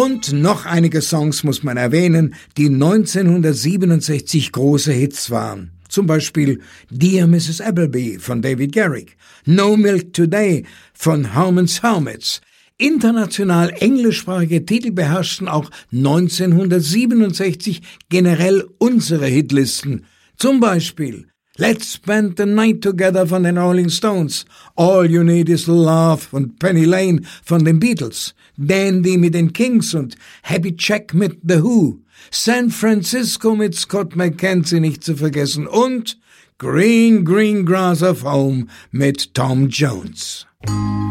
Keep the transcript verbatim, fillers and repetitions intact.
Und noch einige Songs muss man erwähnen, die neunzehnhundertsiebenundsechzig große Hits waren. Zum Beispiel Dear Missus Appleby von David Garrick, No Milk Today von Herman's Hermits. International englischsprachige Titel beherrschten auch neunzehnhundertsiebenundsechzig generell unsere Hitlisten. Zum Beispiel Let's Spend the Night Together von den Rolling Stones, All You Need Is Love von Penny Lane von den Beatles, Dandy mit den Kings und Happy Jack mit The Who, San Francisco mit Scott McKenzie nicht zu vergessen und Green Green Grass of Home mit Tom Jones.